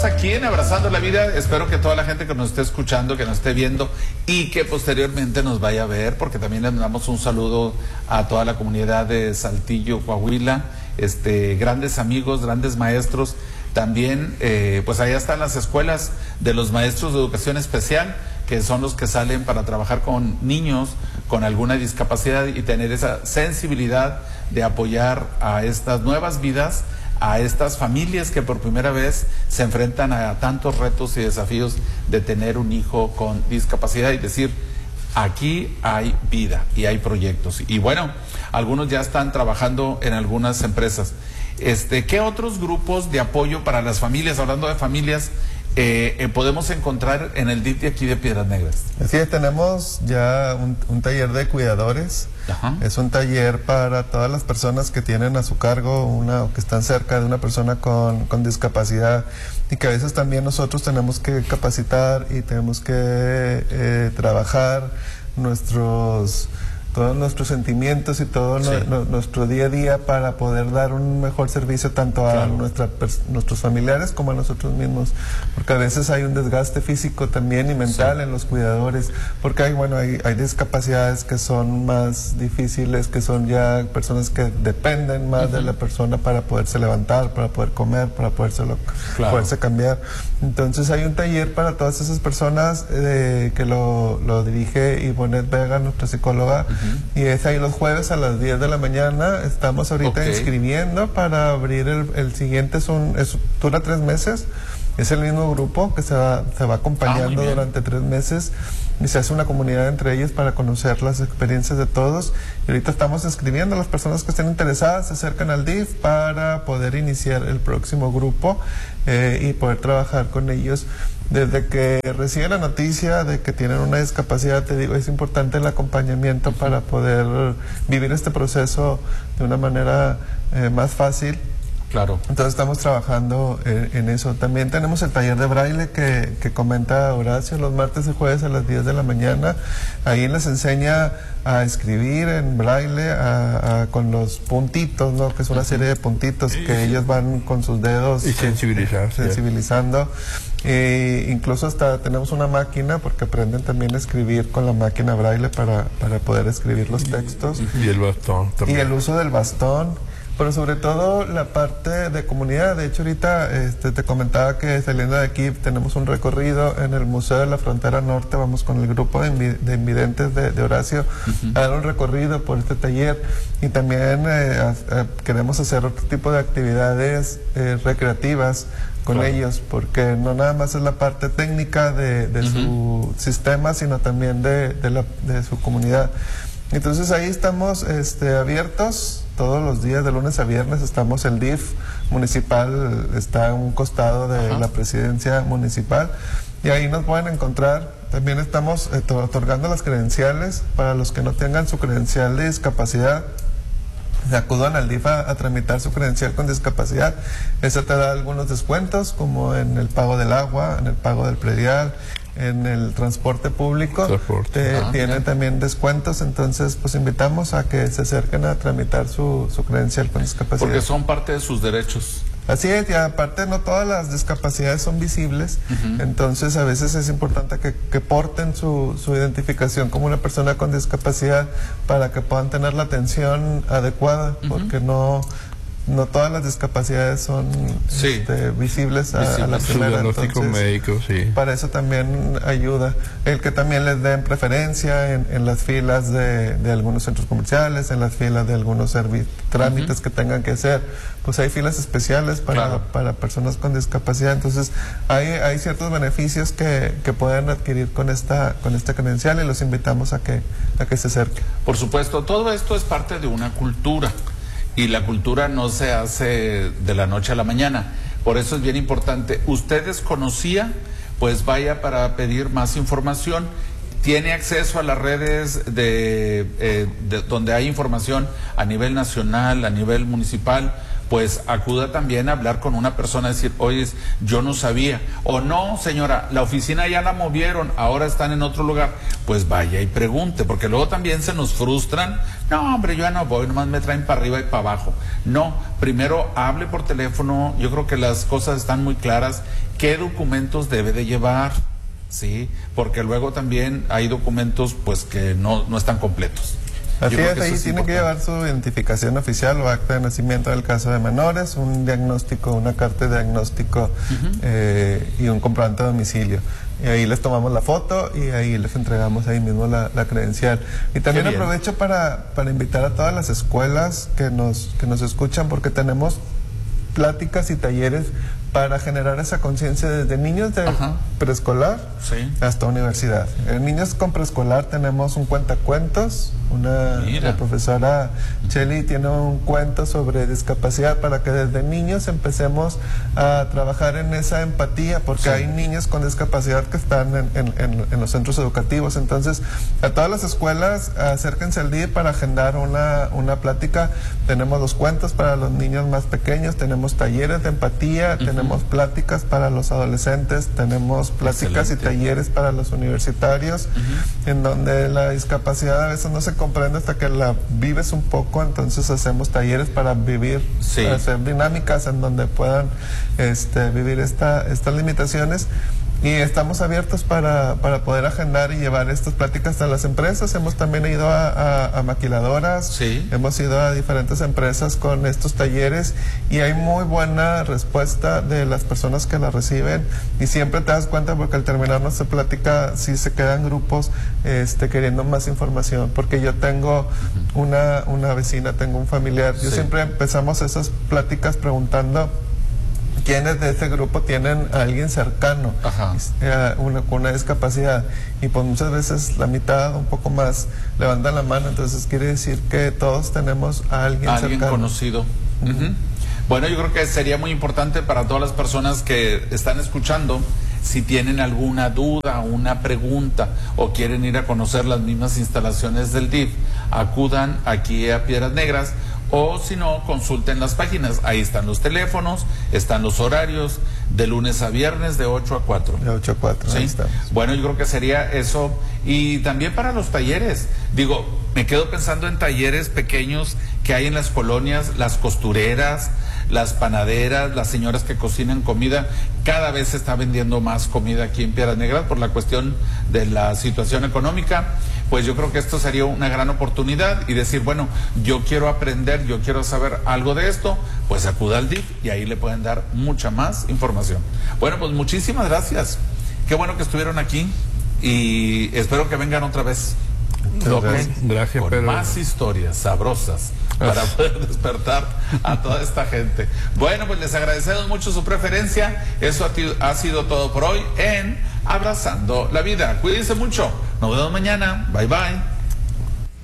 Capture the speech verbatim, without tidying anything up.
aquí en Abrazando la Vida. Espero que toda la gente que nos esté escuchando, que nos esté viendo y que posteriormente nos vaya a ver, porque también le damos un saludo a toda la comunidad de Saltillo, Coahuila, este, grandes amigos, grandes maestros. También, eh, pues allá están las escuelas de los maestros de educación especial, que son los que salen para trabajar con niños con alguna discapacidad y tener esa sensibilidad de apoyar a estas nuevas vidas, a estas familias que por primera vez se enfrentan a tantos retos y desafíos de tener un hijo con discapacidad y decir, aquí hay vida y hay proyectos. Y bueno, algunos ya están trabajando en algunas empresas. Este, ¿qué otros grupos de apoyo para las familias, hablando de familias, eh, eh, podemos encontrar en el D I F de aquí de Piedras Negras? Así es, tenemos ya un, un taller de cuidadores. Ajá. Es un taller para todas las personas que tienen a su cargo una o que están cerca de una persona con, con discapacidad, y que a veces también nosotros tenemos que capacitar y tenemos que eh, trabajar nuestros todos nuestros sentimientos y todo sí. no, no, nuestro día a día para poder dar un mejor servicio tanto a claro. nuestra, nuestros familiares como a nosotros mismos, porque a veces hay un desgaste físico también y mental sí. en los cuidadores, porque hay, bueno, hay, hay discapacidades que son más difíciles, que son ya personas que dependen más uh-huh. de la persona para poderse levantar, para poder comer, para poderse, lo, claro. poderse cambiar. Entonces hay un taller para todas esas personas eh, que lo, lo dirige Ivonette Vega, nuestra psicóloga, uh-huh. y es ahí los jueves a las diez de la mañana. Estamos ahorita okay. inscribiendo para abrir el, el siguiente, es un, es, dura tres meses, es el mismo grupo que se va, se va acompañando ah, durante tres meses y se hace una comunidad entre ellos para conocer las experiencias de todos. Y ahorita estamos inscribiendo a las personas que estén interesadas, se acercan al D I F para poder iniciar el próximo grupo eh, y poder trabajar con ellos. Desde que reciben la noticia de que tienen una discapacidad, te digo, es importante el acompañamiento uh-huh. para poder vivir este proceso de una manera eh, más fácil. Claro. Entonces estamos trabajando en, en eso. También tenemos el taller de braille que, que comenta Horacio los martes y jueves a las diez de la mañana. Ahí les enseña a escribir en braille a, a, con los puntitos, ¿no? Que es una serie de puntitos sí, que sí. ellos van con sus dedos y sensibilizar, sensibilizando. E incluso hasta tenemos una máquina, porque aprenden también a escribir con la máquina braille para, para poder escribir los textos. Y el bastón también. Y el uso del bastón. Pero sobre todo la parte de comunidad. De hecho, ahorita este, te comentaba que saliendo de aquí tenemos un recorrido en el Museo de la Frontera Norte. Vamos con el grupo de, invi de invidentes de, de Horacio uh-huh. a dar un recorrido por este taller. Y también eh, a, a, queremos hacer otro tipo de actividades eh, recreativas con claro. ellos, porque no nada más es la parte técnica de, de uh-huh. su sistema, sino también de, de, la, de su comunidad. Entonces ahí estamos este, abiertos todos los días, de lunes a viernes. Estamos, el D I F municipal está a un costado de Ajá. la presidencia municipal, y ahí nos pueden encontrar. También estamos eh, otorgando las credenciales para los que no tengan su credencial de discapacidad. Acudan al D I F a, a tramitar su credencial con discapacidad. Eso te da algunos descuentos, como en el pago del agua, en el pago del predial, en el transporte público. Transporte. Ah, tiene también descuentos. Entonces pues invitamos a que se acerquen a tramitar su, su credencial con discapacidad, porque son parte de sus derechos. Así es, y aparte no todas las discapacidades son visibles, uh-huh. entonces a veces es importante que, que porten su, su identificación como una persona con discapacidad para que puedan tener la atención adecuada, uh-huh. porque no no todas las discapacidades son sí. este, visibles a, visible. a la primera. Entonces, médico, sí. para eso también ayuda el que también les den preferencia en, en las filas de, de algunos centros comerciales, en las filas de algunos trámites uh-huh. que tengan que hacer. Pues hay filas especiales para, claro. para personas con discapacidad. Entonces hay, hay ciertos beneficios que, que pueden adquirir con esta, con esta credencial, y los invitamos a que, a que se acerquen. Por supuesto, todo esto es parte de una cultura. Y la cultura no se hace de la noche a la mañana. Por eso es bien importante. ¿Usted desconocía? Pues vaya para pedir más información. Tiene acceso a las redes de, eh, de donde hay información a nivel nacional, a nivel municipal. Pues acuda también a hablar con una persona, decir, oye, yo no sabía, o no, señora, la oficina ya la movieron, ahora están en otro lugar. Pues vaya y pregunte, porque luego también se nos frustran No, hombre, yo ya no voy, nomás me traen para arriba y para abajo. No, primero hable por teléfono, yo creo que las cosas están muy claras, qué documentos debe de llevar, ¿sí? Porque luego también hay documentos pues que no, no están completos. Así es, ahí tiene que llevar su identificación oficial o acta de nacimiento en el caso de menores, un diagnóstico, una carta de diagnóstico uh-huh. eh, y un comprobante de domicilio. Y ahí les tomamos la foto y ahí les entregamos ahí mismo la, la credencial. Y también aprovecho para, para invitar a todas las escuelas que nos, que nos escuchan, porque tenemos pláticas y talleres para generar esa conciencia desde niños de Ajá. preescolar sí. hasta universidad. En niños con preescolar tenemos un cuentacuentos, una la profesora Cheli tiene un cuento sobre discapacidad para que desde niños empecemos a trabajar en esa empatía, porque sí. hay niños con discapacidad que están en, en, en, en los centros educativos. Entonces, a todas las escuelas acérquense al día para agendar una, una plática. Tenemos los cuentos para los niños más pequeños, tenemos talleres de empatía, uh-huh. tenemos Tenemos pláticas para los adolescentes, tenemos pláticas Excelente. y talleres para los universitarios, uh-huh. en donde la discapacidad a veces no se comprende hasta que la vives un poco, entonces hacemos talleres para vivir, sí. para hacer dinámicas en donde puedan este, vivir esta, estas limitaciones. Y estamos abiertos para, para poder agendar y llevar estas pláticas a las empresas. Hemos también ido a, a, a maquiladoras, sí. hemos ido a diferentes empresas con estos talleres y hay muy buena respuesta de las personas que la reciben. Y siempre te das cuenta porque al terminar nuestra plática sí se quedan grupos este, queriendo más información. Porque yo tengo una, una vecina, tengo un familiar. Yo sí. siempre empezamos esas pláticas preguntando quiénes de ese grupo tienen a alguien cercano, eh, una, con una discapacidad, y pues muchas veces la mitad, un poco más, levantan la mano. Entonces quiere decir que todos tenemos a alguien, alguien cercano. conocido. Uh-huh. Uh-huh. Bueno, yo creo que sería muy importante para todas las personas que están escuchando, si tienen alguna duda, una pregunta o quieren ir a conocer las mismas instalaciones del D I F, acudan aquí a Piedras Negras. O si no, consulten las páginas. Ahí están los teléfonos, están los horarios, de lunes a viernes de ocho a cuatro. De ocho a cuatro, ¿sí? Ahí estamos. Bueno, yo creo que sería eso. Y también para los talleres. Digo, me quedo pensando en talleres pequeños que hay en las colonias, las costureras, las panaderas, las señoras que cocinan comida. Cada vez se está vendiendo más comida aquí en Piedras Negras por la cuestión de la situación económica. Pues yo creo que esto sería una gran oportunidad y decir, bueno, yo quiero aprender, yo quiero saber algo de esto, pues acuda al D I F y ahí le pueden dar mucha más información. Bueno, pues muchísimas gracias. Qué bueno que estuvieron aquí y espero que vengan otra vez. Gracias, gracias, con pero... más historias sabrosas para poder despertar a toda esta gente. Bueno, pues les agradecemos mucho su preferencia. Eso ha, ha sido todo por hoy en Abrazando la Vida. Cuídense mucho. Nos vemos mañana. Bye bye.